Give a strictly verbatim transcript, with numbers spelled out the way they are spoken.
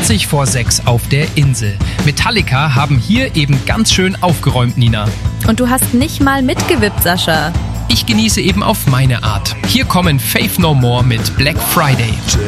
zwanzig vor sechs auf der Insel. Metallica haben hier eben ganz schön aufgeräumt, Nina. Und du hast nicht mal mitgewippt, Sascha. Ich genieße eben auf meine Art. Hier kommen Faith No More mit Black Friday.